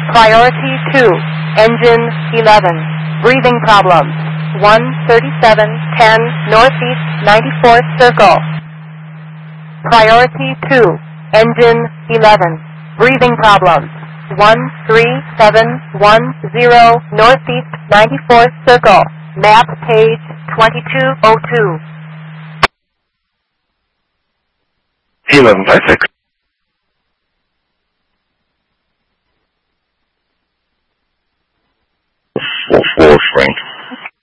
Priority 2, engine 11, breathing problems. 13710 Northeast 94th Circle. Priority 2, engine 11, breathing problems. 13710 Northeast 94th Circle. Map page 2202. C1156.